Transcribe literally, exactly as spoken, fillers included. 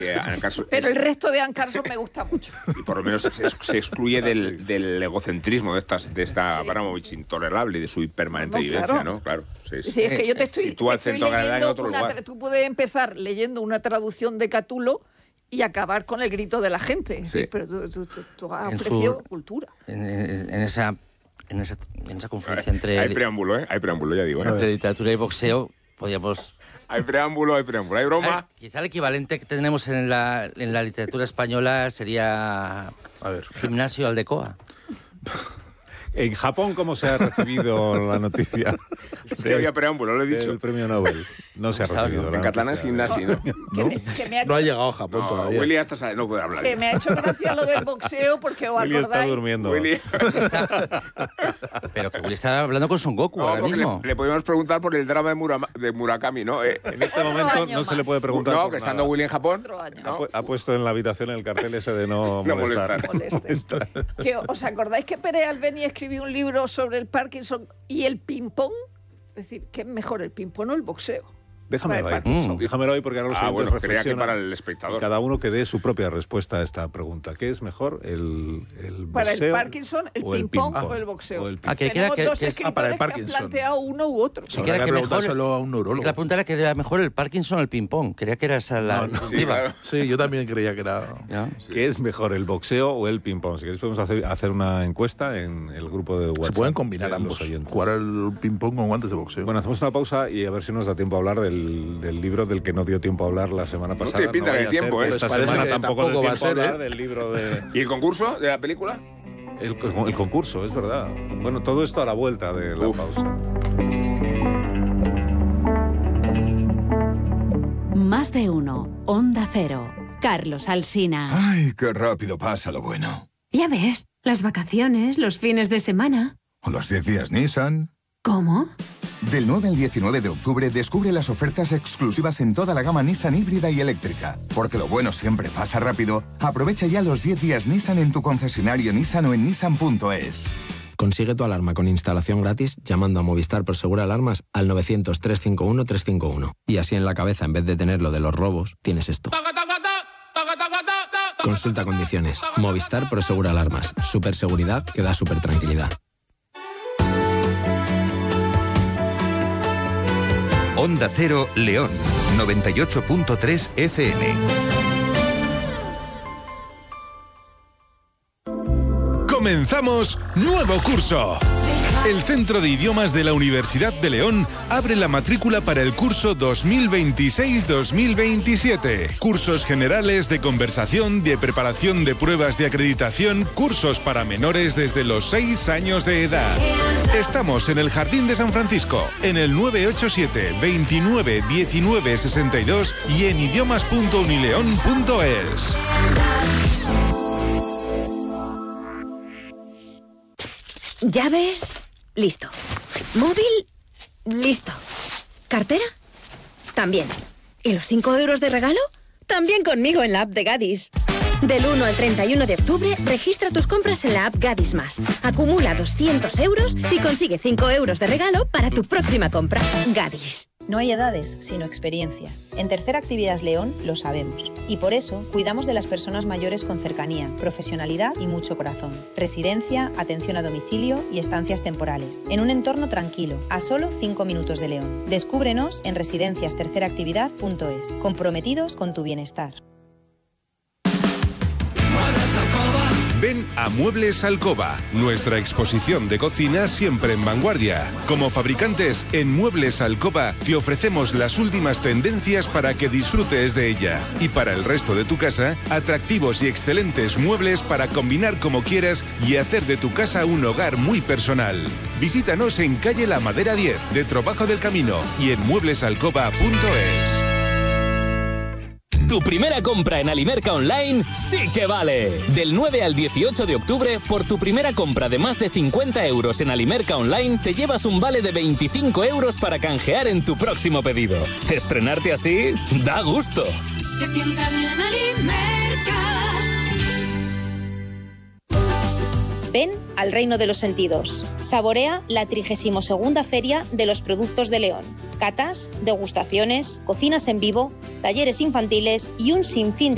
Eh, Carson Pero es, el resto de Anne Carson me gusta mucho. y por lo menos se, se excluye del, del egocentrismo de, estas, de esta Sí. Abramovich intolerable y de su permanente No, vivencia, claro. ¿no? Claro. Sí, sí. Sí, es que yo te estoy, Sitúa te el estoy centro gravedad en leyendo otro una lugar. tra- tú puedes empezar leyendo una traducción de Catulo y acabar con el grito de la gente. Sí. Pero tú, tú- tú- tú has En ofrecido su- cultura. En, en- en esa, en, esa, en esa confluencia entre, Hay preámbulo, ¿eh? Hay preámbulo, ya digo. ¿eh? entre literatura y boxeo, podríamos... Hay preámbulo, hay preámbulo. Hay broma. Ah, quizá el equivalente que tenemos en la, en la literatura española sería A ver. Gimnasio Aldecoa. En Japón, ¿cómo se ha recibido la noticia? Es que había preámbulo, lo he dicho. El premio Nobel. No se ha Está recibido. bien. la En catalán es noticia. gimnasio, ¿no? Que me, que me ha, No ha llegado a Japón No, todavía. Willy hasta sabe, no puede hablar. que me ha hecho gracia lo del boxeo porque os Willy está acordáis. durmiendo. Willy. Pero que Willy está hablando con Son Goku No, ahora porque mismo. le, le podemos preguntar por el drama de, Murama- de Murakami, ¿no? Eh, En este Otro momento año no se le más. puede preguntar no, por que estando nada. Willy en Japón. Otro año. Ha, ¿no? pu- ha puesto en la habitación el cartel ese de no, No molestar. molestar. Moleste. Que, ¿os acordáis que Pérez Albeni escribió un libro sobre el Parkinson y el ping-pong? Es decir, ¿qué es mejor, el ping-pong o el boxeo? Déjamelo Para ahí. el Parkinson. Mm. Déjamelo ahí porque ahora los Ah, oyentes bueno, creía que reflexionan. para el espectador. Y cada uno que dé su propia respuesta a esta pregunta. ¿Qué es mejor, el, el Para el boxeo Parkinson, el o ping-pong ping-pong? o el boxeo? O el Ah, que Tenemos que- dos que es- escritores ah, para el que han Parkinson. planteado uno u otro. Sí, Habrá que era que que mejor- preguntárselo a un neurólogo. La pregunta era que era mejor el Parkinson o el ping-pong. Creía que era esa la No, no. Sí, disyuntiva. claro. Sí, yo también creía que era... ¿Ya? ¿Qué es mejor, el boxeo o el ping-pong? Si queréis podemos hacer, hacer una encuesta en el grupo de WhatsApp. Se pueden combinar de los ambos. oyentes. Jugar al ping-pong con guantes de boxeo. Bueno, hacemos una pausa y a ver si nos da tiempo a hablar del, del libro del que no dio tiempo a hablar la semana pasada. te pinta que hay vaya a ser tiempo, que ¿eh? Esta Pues parece semana que tampoco, tampoco dé va a tiempo ser, hablar ¿eh? del libro de... ¿Y el concurso de la película? El, el concurso, es verdad. Bueno, todo esto a la vuelta de la Uf. pausa. Más de uno. Onda Cero. Carlos Alsina. Ay, qué rápido pasa lo bueno. Ya ves, las vacaciones, los fines de semana. O los diez días Nissan. ¿Cómo? Del nueve al diecinueve de octubre descubre las ofertas exclusivas en toda la gama Nissan híbrida y eléctrica. Porque lo bueno siempre pasa rápido. Aprovecha ya los diez días Nissan en tu concesionario Nissan o en nissan punto es. Consigue tu alarma con instalación gratis llamando a Movistar Prosegura Alarmas al novecientos, trescientos cincuenta y uno, trescientos cincuenta y uno. Y así en la cabeza, en vez de tener lo de los robos, tienes esto. Consulta condiciones. Movistar Prosegura Alarmas. Super seguridad que da super tranquilidad. Onda Cero, León, noventa y ocho punto tres F M. Comenzamos nuevo curso. El Centro de Idiomas de la Universidad de León abre la matrícula para el curso dos mil veintiséis dos mil veintisiete. Cursos generales de conversación, de preparación de pruebas de acreditación, cursos para menores desde los seis años de edad. Estamos en el Jardín de San Francisco, en el nueve ocho siete, veintinueve, diecinueve, sesenta y dos y en idiomas punto unileón punto es. ¿Llaves? Listo. ¿Móvil? Listo. ¿Cartera? También. ¿Y los cinco euros de regalo? También conmigo en la app de Gadis. Del uno al treinta y uno de octubre, registra tus compras en la app Gadis Más. Acumula doscientos euros y consigue cinco euros de regalo para tu próxima compra. Gadis. No hay edades, sino experiencias. En Tercera Actividad León lo sabemos. Y por eso cuidamos de las personas mayores con cercanía, profesionalidad y mucho corazón. Residencia, atención a domicilio y estancias temporales. En un entorno tranquilo, a solo cinco minutos de León. Descúbrenos en residencias tercera actividad punto es. Comprometidos con tu bienestar. Ven a Muebles Alcoba, nuestra exposición de cocina siempre en vanguardia. Como fabricantes, en Muebles Alcoba te ofrecemos las últimas tendencias para que disfrutes de ella. Y para el resto de tu casa, atractivos y excelentes muebles para combinar como quieras y hacer de tu casa un hogar muy personal. Visítanos en calle La Madera diez, de Trobajo del Camino y en muebles alcoba punto es. Tu primera compra en Alimerca Online sí que vale. Del nueve al dieciocho de octubre, por tu primera compra de más de cincuenta euros en Alimerca Online, te llevas un vale de veinticinco euros para canjear en tu próximo pedido. Estrenarte así da gusto. Que sienta bien Alimerca. Ven al reino de los sentidos. Saborea la trigésima segunda Feria de los Productos de León. Catas, degustaciones, cocinas en vivo, talleres infantiles y un sinfín de